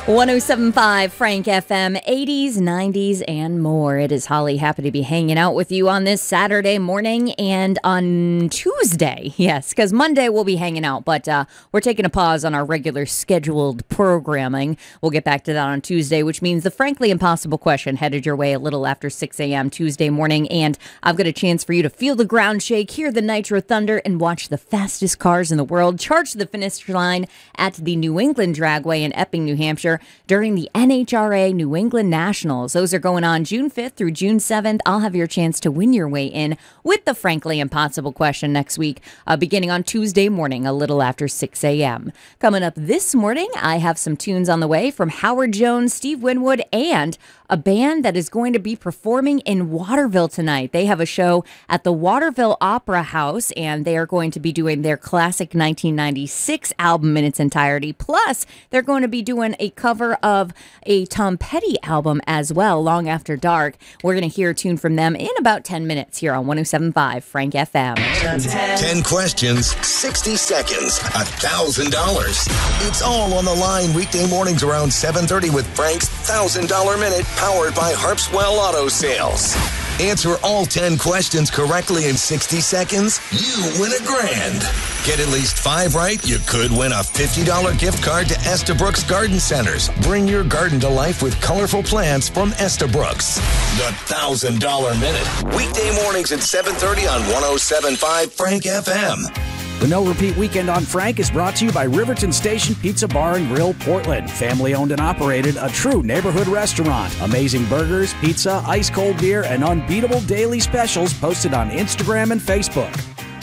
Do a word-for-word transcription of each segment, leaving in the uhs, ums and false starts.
one oh seven point five Frank F M, eighties, nineties, and more. It is Holly, happy to be hanging out with you on this Saturday morning and on Tuesday. Yes, because Monday we'll be hanging out, but uh, we're taking a pause on our regular scheduled programming. We'll get back to that on Tuesday, which means the Frankly Impossible question headed your way a little after six a.m. Tuesday morning, and I've got a chance for you to feel the ground shake, hear the nitro thunder, and watch the fastest cars in the world charge to the finish line at the New England Dragway in Epping, New Hampshire, during the N H R A New England Nationals. Those are going on June fifth through June seventh. I'll have your chance to win your way in with the Frankly Impossible question next week, uh, beginning on Tuesday morning, a little after six a.m. Coming up this morning, I have some tunes on the way from Howard Jones, Steve Winwood, and a band that is going to be performing in Waterville tonight. They have a show at the Waterville Opera House, and they are going to be doing their classic nineteen ninety-six album in its entirety. Plus, they're going to be doing a cover of a Tom Petty album as well, Long After Dark. We're going to hear a tune from them in about ten minutes here on one oh seven point five Frank F M. ten questions, sixty seconds, one thousand dollars. It's all on the line weekday mornings around seven thirty with Frank's one thousand dollars Minute, powered by Harpswell Auto Sales. Answer all ten questions correctly in sixty seconds, you win a grand. Get at least five right, you could win a fifty dollars gift card to Estabrooks Garden Centers. Bring your garden to life with colorful plants from Estabrooks. The one thousand dollars Minute, weekday mornings at seven thirty on one oh seven point five Frank F M. The No Repeat Weekend on Frank is brought to you by Riverton Station Pizza Bar and Grill, Portland. Family owned and operated, a true neighborhood restaurant. Amazing burgers, pizza, ice cold beer, and unbeatable daily specials posted on Instagram and Facebook.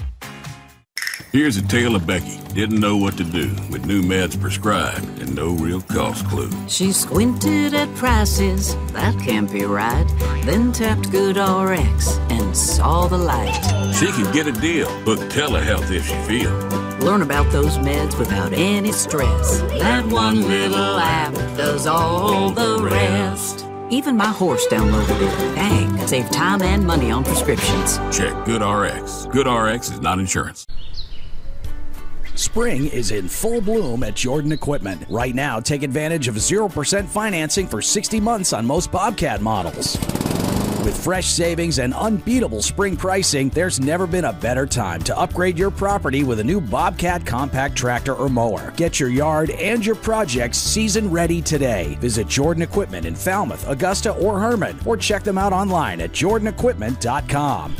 Here's a tale of Becky. Didn't know what to do with new meds prescribed and no real cost clue. She squinted at prices, that can't be right. Then tapped GoodRx and saw the light. She can get a deal. Book telehealth if she feels. Learn about those meds without any stress. That one little app does all the rest. Even my horse downloaded it. Dang, save time and money on prescriptions. Check GoodRx. GoodRx is not insurance. Spring is in full bloom at Jordan Equipment. Right now, take advantage of zero percent financing for sixty months on most Bobcat models. With fresh savings and unbeatable spring pricing, there's never been a better time to upgrade your property with a new Bobcat compact tractor or mower. Get your yard and your projects season ready today. Visit Jordan Equipment in Falmouth, Augusta, or Herman, or check them out online at jordan equipment dot com.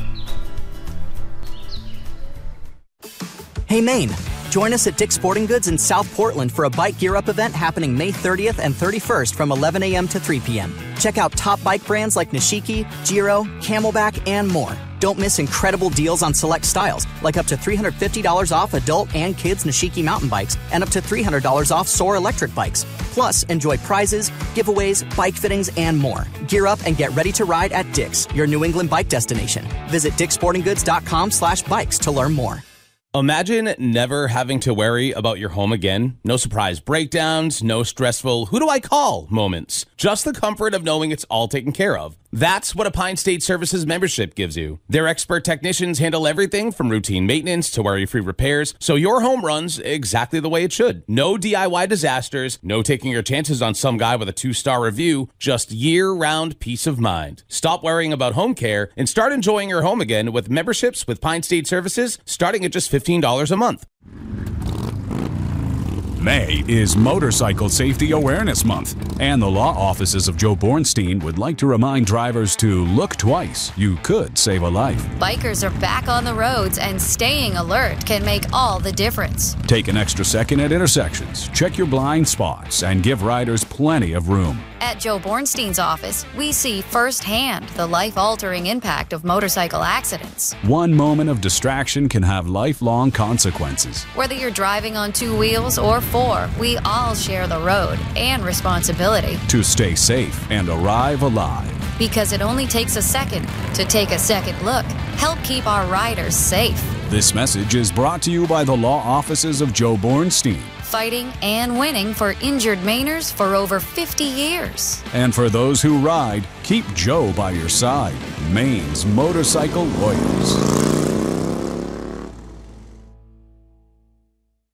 Hey Maine, join us at Dick's Sporting Goods in South Portland for a Bike Gear Up event happening May thirtieth and thirty-first from eleven a.m. to three p.m. Check out top bike brands like Nishiki, Giro, Camelback, and more. Don't miss incredible deals on select styles, like up to three hundred fifty dollars off adult and kids Nishiki mountain bikes and up to three hundred dollars off Soar electric bikes. Plus, enjoy prizes, giveaways, bike fittings, and more. Gear up and get ready to ride at Dick's, your New England bike destination. Visit dicks sporting goods dot com slash bikes to learn more. Imagine never having to worry about your home again. No surprise breakdowns, no stressful who do I call moments. Just the comfort of knowing it's all taken care of. That's what a Pine State Services membership gives you. Their expert technicians handle everything from routine maintenance to worry-free repairs, so your home runs exactly the way it should. No D I Y disasters, no taking your chances on some guy with a two-star review, just year-round peace of mind. Stop worrying about home care and start enjoying your home again with memberships with Pine State Services starting at just fifteen dollars a month. May is Motorcycle Safety Awareness Month, and the law offices of Joe Bornstein would like to remind drivers to look twice. You could save a life. Bikers are back on the roads, and staying alert can make all the difference. Take an extra second at intersections, check your blind spots, and give riders plenty of room. At Joe Bornstein's office, we see firsthand the life-altering impact of motorcycle accidents. One moment of distraction can have lifelong consequences. Whether you're driving on two wheels or four, we all share the road and responsibility to stay safe and arrive alive. Because it only takes a second to take a second look. Help keep our riders safe. This message is brought to you by the law offices of Joe Bornstein. Fighting and winning for injured Mainers for over fifty years. And for those who ride, keep Joe by your side. Maine's Motorcycle Warriors.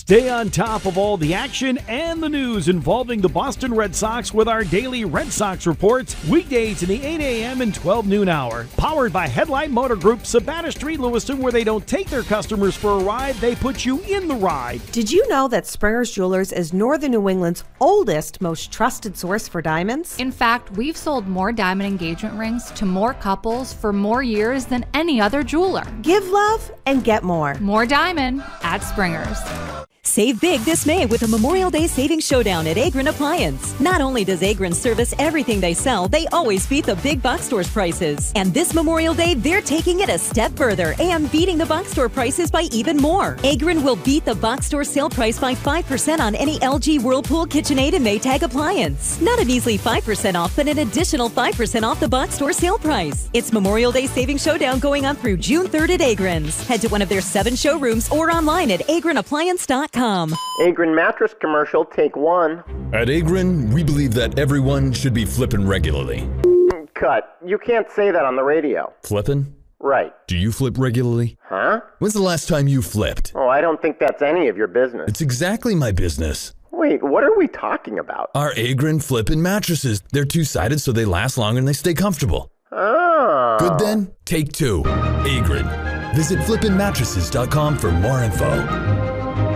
Stay on top of all the action and the news involving the Boston Red Sox with our daily Red Sox reports, weekdays in the eight a.m. and twelve noon hour. Powered by Headlight Motor Group, Sabata Street, Lewiston, where they don't take their customers for a ride, they put you in the ride. Did you know that Springer's Jewelers is Northern New England's oldest, most trusted source for diamonds? In fact, we've sold more diamond engagement rings to more couples for more years than any other jeweler. Give love and get more. More diamond at Springer's. Save big this May with a Memorial Day Savings Showdown at Agron Appliance. Not only does Agron service everything they sell, they always beat the big box stores prices. And this Memorial Day, they're taking it a step further and beating the box store prices by even more. Agron will beat the box store sale price by five percent on any L G, Whirlpool, KitchenAid, and Maytag appliance. Not a measly five percent off, but an additional five percent off the box store sale price. It's Memorial Day Savings Showdown going on through June third at Agron's. Head to one of their seven showrooms or online at agron appliance dot com. Agron mattress commercial, take one. At Agron, we believe that everyone should be flipping regularly. Cut. You can't say that on the radio. Flipping? Right. Do you flip regularly? Huh? When's the last time you flipped? Oh, I don't think that's any of your business. It's exactly my business. Wait, what are we talking about? Our Agron flippin' mattresses. They're two-sided so they last longer and they stay comfortable. Oh. Good then? Take two. Agron. Visit flippin mattresses dot com for more info.